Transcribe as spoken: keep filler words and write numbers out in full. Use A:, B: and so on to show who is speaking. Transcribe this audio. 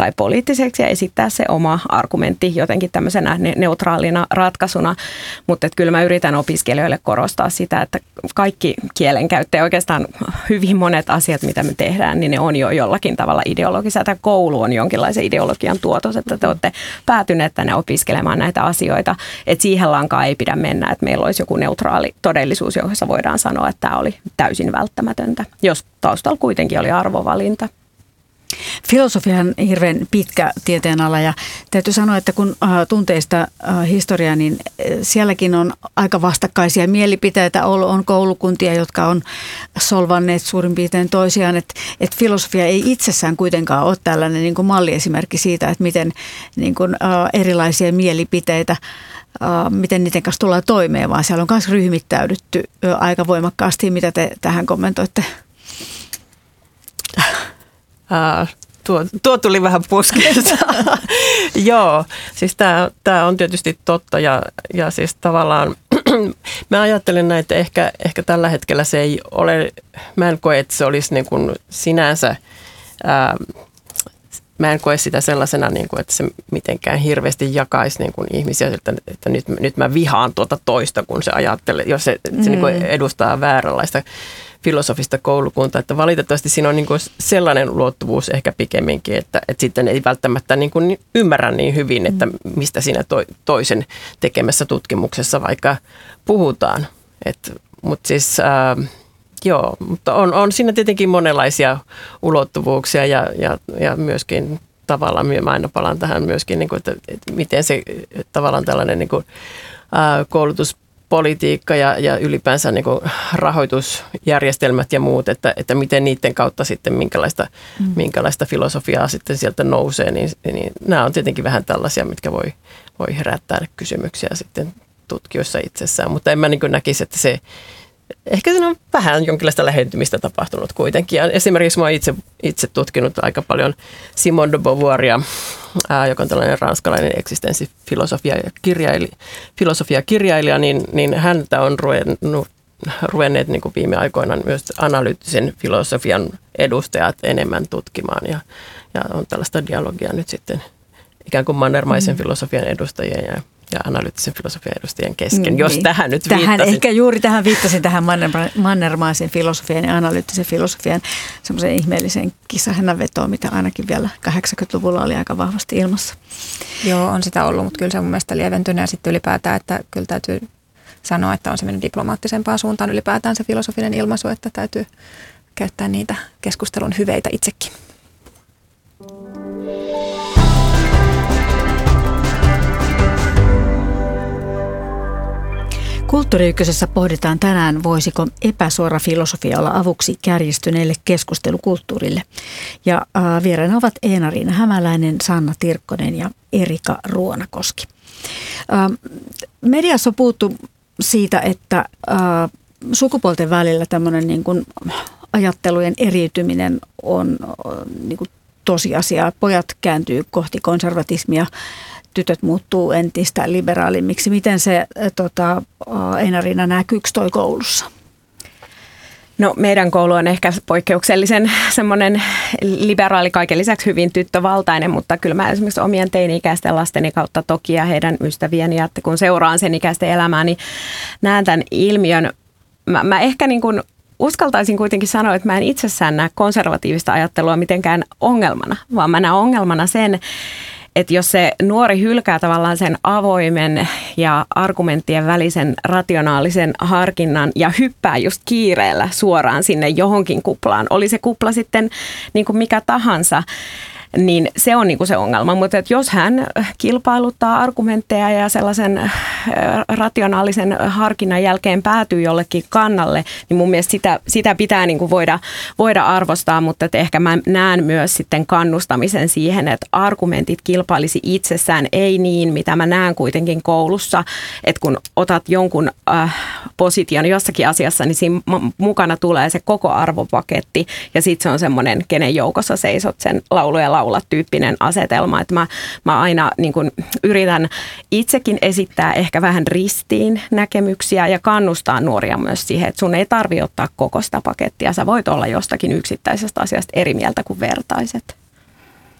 A: tai poliittiseksi ja esittää se oma argumentti jotenkin tämmöisenä neutraalina ratkaisuna. Mutta kyllä mä yritän opiskelijoille korostaa sitä, että kaikki kielenkäyttö ja oikeastaan hyvin monet asiat, mitä me tehdään, niin ne on jo jollakin tavalla ideologisia. Tämä koulu on jonkinlaisen ideologian tuotos, että te olette päätyneet tänne opiskelemaan näitä asioita. Että siihen lankaan ei pidä mennä, että meillä olisi joku neutraali todellisuus, jossa voidaan sanoa, että tämä oli täysin välttämätöntä, jos taustalla kuitenkin oli arvovalinta.
B: Filosofia on hirveän pitkä tieteenala ja täytyy sanoa, että kun tuntee sitä historiaa, niin sielläkin on aika vastakkaisia mielipiteitä ollut. On koulukuntia, jotka on solvanneet suurin piirtein toisiaan, että, että filosofia ei itsessään kuitenkaan ole tällainen niin kuin malliesimerkki siitä, että miten niin kuin, erilaisia mielipiteitä miten niiden kanssa tullaan toimeen, vaan siellä on myös ryhmittäydytty aika voimakkaasti. Mitä te tähän kommentoitte?
C: Ää, tuo, tuo tuli vähän puskeesta. Joo, siis tämä on tietysti totta ja, ja siis tavallaan mä ajattelen näin, että ehkä, ehkä tällä hetkellä se ei ole, mä en koe, että se olisi niin kuin sinänsä, ää, mä en koe sitä sellaisena, niin kuin, että se mitenkään hirveästi jakaisi niin kuin ihmisiä, että, että nyt, nyt mä vihaan tuota toista, kun se ajattelee, jos se, mm. se niin kuin edustaa vääränlaista filosofista koulukuntaa, että valitettavasti siinä on niin kuin sellainen ulottuvuus ehkä pikemminkin, että, että sitten ei välttämättä niin kuin ymmärrä niin hyvin, että mistä siinä to, toisen tekemässä tutkimuksessa vaikka puhutaan. Mutta siis äh, joo, mutta on, on siinä tietenkin monenlaisia ulottuvuuksia ja, ja, ja myöskin tavallaan, mä aina palaan tähän myöskin, niin kuin, että, että miten se tavallaan tällainen niin kuin, äh, koulutus politiikka ja, ja ylipäänsä niin kuin rahoitusjärjestelmät ja muut, että, että miten niiden kautta sitten minkälaista, mm. minkälaista filosofiaa sitten sieltä nousee, niin, niin nämä on tietenkin vähän tällaisia, mitkä voi, voi herättää kysymyksiä sitten tutkijoissa itsessään, mutta en mä niin kuin näkisi, että se, ehkä siinä on vähän jonkinlaista lähentymistä tapahtunut kuitenkin. Ja esimerkiksi mä oon itse, itse tutkinut aika paljon Simone de Beauvoiria, ää, joka on tällainen ranskalainen eksistenssifilosofia ja kirjailija, filosofia kirjailija, niin, niin häntä on ruvennut, ruvenneet niin kuin viime aikoina myös analyyttisen filosofian edustajat enemmän tutkimaan. Ja, ja on tällaista dialogia nyt sitten ikään kuin mannermaisen mm. filosofian edustajien ja ja analyyttisen filosofian edustajien kesken, mm, jos niin. tähän nyt
B: tähän,
C: viittasin.
B: Ehkä juuri tähän viittasin, tähän mannermaisen filosofian ja analyyttisen filosofian semmoisen ihmeellisen kisahännänvetoon, mitä ainakin vielä kahdeksankymmentäluvulla oli aika vahvasti ilmassa.
D: Joo, on sitä ollut, mutta kyllä se on mun mielestä lieventynyt ja sitten ylipäätään, että kyllä täytyy sanoa, että on se mennyt diplomaattisempaan suuntaan ylipäätään se filosofinen ilmaisu, että täytyy käyttää niitä keskustelun hyveitä itsekin.
B: Kulttuuri Ykkösessä pohditaan tänään, voisiko epäsuora filosofia olla avuksi kärjistyneelle keskustelukulttuurille. Ja äh, vieraina ovat Eena-Riina Hämäläinen, Sanna Tirkkonen ja Erika Ruonakoski. Äh, mediassa on puhuttu siitä, että äh, sukupuolten välillä tämmöinen niin kuin ajattelujen eriytyminen on äh, niin kuin tosiasia. Pojat kääntyy kohti konservatismia. Tytöt muuttuu entistä liberaalimmiksi. Miten se tota, Eena-Riina näkyykö toi koulussa?
A: No meidän koulu on ehkä poikkeuksellisen semmoinen liberaali, kaiken lisäksi hyvin tyttövaltainen, mutta kyllä mä esimerkiksi omien teini-ikäisten lasteni kautta toki ja heidän ystävieni, ja kun seuraan sen ikäisten elämää, niin näen tämän ilmiön. Mä, mä ehkä niin kuin uskaltaisin kuitenkin sanoa, että mä en itsessään näe konservatiivista ajattelua mitenkään ongelmana, vaan mä näen ongelmana sen, että jos se nuori hylkää tavallaan sen avoimen ja argumenttien välisen rationaalisen harkinnan ja hyppää just kiireellä suoraan sinne johonkin kuplaan, oli se kupla sitten niin kuin mikä tahansa, niin se on niin kuin se ongelma. Mutta että jos hän kilpailuttaa argumentteja ja sellaisen rationaalisen harkinnan jälkeen päätyy jollekin kannalle, niin mun mielestä sitä, sitä pitää niin kuin voida, voida arvostaa, mutta että ehkä mä näen myös sitten kannustamisen siihen, että argumentit kilpailisi itsessään, ei niin, mitä mä näen kuitenkin koulussa, että kun otat jonkun äh, position jossakin asiassa, niin siinä mukana tulee se koko arvopaketti ja sitten se on semmoinen, kenen joukossa seisot sen laulu ja laula tyyppinen asetelma, että mä, mä aina niin kun yritän itsekin esittää ehkä vähän ristiin näkemyksiä ja kannustaa nuoria myös siihen, että sun ei tarvitse ottaa koko sitä pakettia. Sä voit olla jostakin yksittäisestä asiasta eri mieltä kuin vertaiset.